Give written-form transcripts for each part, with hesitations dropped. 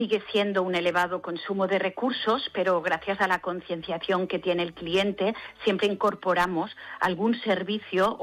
Sigue siendo un elevado consumo de recursos, pero gracias a la concienciación que tiene el cliente, siempre incorporamos algún servicio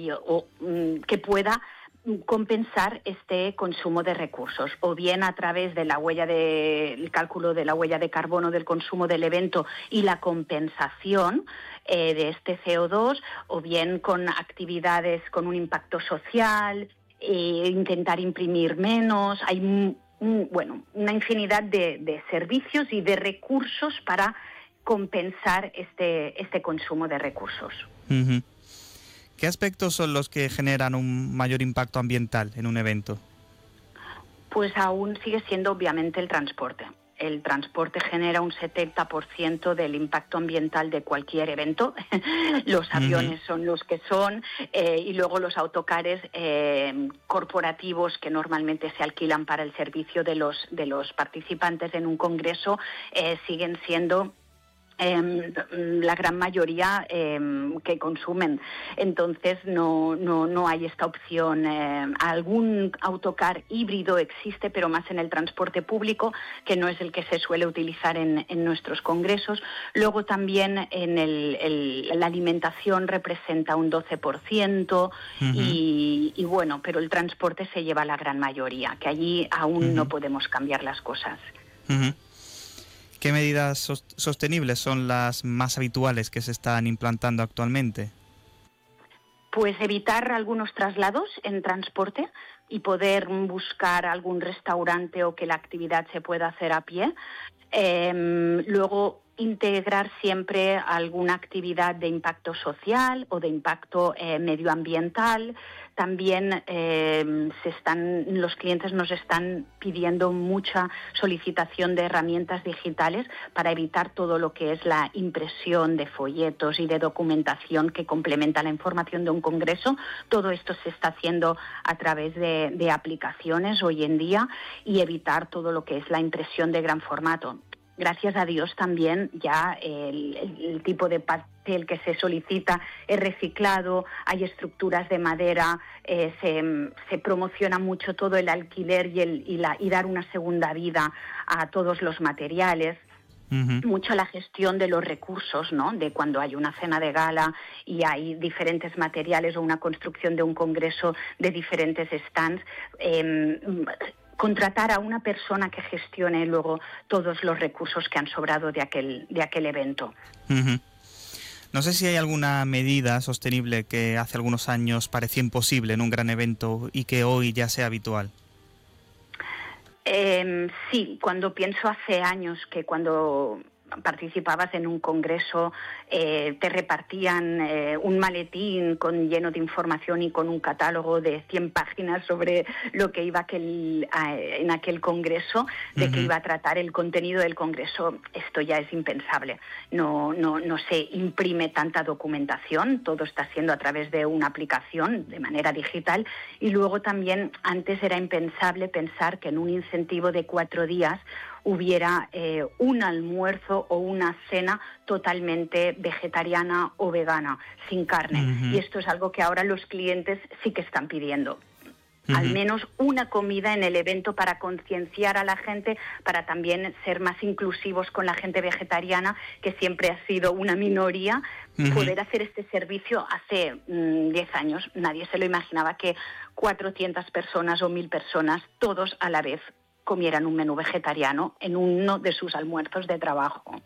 que pueda compensar este consumo de recursos, o bien a través de el cálculo de la huella de carbono del consumo del evento y la compensación de este CO2, o bien con actividades con un impacto social, intentar imprimir menos. Hay una infinidad de servicios y de recursos para compensar este consumo de recursos. Uh-huh. ¿Qué aspectos son los que generan un mayor impacto ambiental en un evento? Pues aún sigue siendo obviamente el transporte. El transporte genera un 70% del impacto ambiental de cualquier evento. Los aviones son los que son, y luego los autocares corporativos que normalmente se alquilan para el servicio de los participantes en un congreso siguen siendo la gran mayoría que consumen. Entonces no hay esta opción. Algún autocar híbrido existe, pero más en el transporte público, que no es el que se suele utilizar en nuestros congresos. Luego también la alimentación representa un 12%, y bueno, pero el transporte se lleva la gran mayoría, que allí aún no podemos cambiar las cosas. ¿Qué medidas sostenibles son las más habituales que se están implantando actualmente? Pues evitar algunos traslados en transporte y poder buscar algún restaurante o que la actividad se pueda hacer a pie. Luego, integrar siempre alguna actividad de impacto social o de impacto medioambiental. También los clientes nos están pidiendo mucha solicitación de herramientas digitales para evitar todo lo que es la impresión de folletos y de documentación que complementa la información de un congreso. Todo esto se está haciendo a través de aplicaciones hoy en día, y evitar todo lo que es la impresión de gran formato. Gracias a Dios también ya el tipo de papel que se solicita es reciclado, hay estructuras de madera, se promociona mucho todo el alquiler y dar una segunda vida a todos los materiales. Mucho la gestión de los recursos, ¿no? De cuando hay una cena de gala y hay diferentes materiales o una construcción de un congreso de diferentes stands. Contratar a una persona que gestione luego todos los recursos que han sobrado de aquel evento. No sé si hay alguna medida sostenible que hace algunos años parecía imposible en un gran evento y que hoy ya sea habitual. Sí, cuando pienso hace años que cuando participabas en un congreso te repartían un maletín lleno de información y con un catálogo de 100 páginas sobre lo que iba en aquel congreso, de que iba a tratar el contenido del congreso. Esto ya es impensable. No se imprime tanta documentación, todo está siendo a través de una aplicación de manera digital. Y luego también antes era impensable pensar que en un incentivo de 4 días hubiera un almuerzo o una cena totalmente vegetariana o vegana, sin carne. Y esto es algo que ahora los clientes sí que están pidiendo. Al menos una comida en el evento para concienciar a la gente, para también ser más inclusivos con la gente vegetariana, que siempre ha sido una minoría. Poder hacer este servicio hace 10 años. Nadie se lo imaginaba que 400 personas o 1000 personas, todos a la vez, comieran un menú vegetariano en uno de sus almuerzos de trabajo.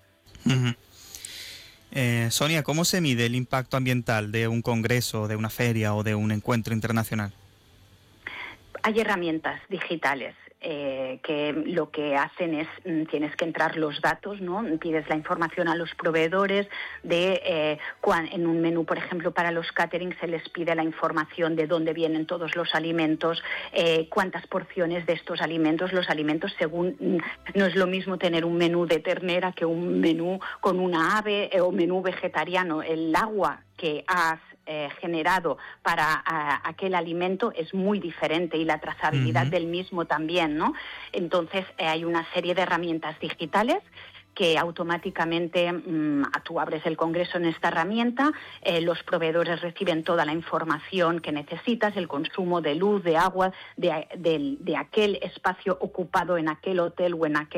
Sonia, ¿cómo se mide el impacto ambiental de un congreso, de una feria o de un encuentro internacional? Hay herramientas digitales que lo que hacen es, tienes que entrar los datos, ¿no? Pides la información a los proveedores en un menú, por ejemplo, para los catering se les pide la información de dónde vienen todos los alimentos, cuántas porciones de estos alimentos, los alimentos según, no es lo mismo tener un menú de ternera que un menú con una ave o menú vegetariano. El agua que has generado para aquel alimento es muy diferente, y la trazabilidad del mismo también, ¿no? Entonces hay una serie de herramientas digitales que automáticamente tú abres el Congreso en esta herramienta, los proveedores reciben toda la información que necesitas, el consumo de luz, de agua, de aquel espacio ocupado en aquel hotel o en aquel